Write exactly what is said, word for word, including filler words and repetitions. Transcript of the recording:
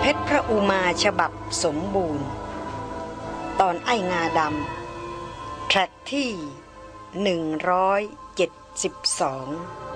เพชรพระอุมาฉบับสมบูรณ์ตอนไอ้งาดำแทร็กที่หนึ่งร้อยเจ็ดสิบสอง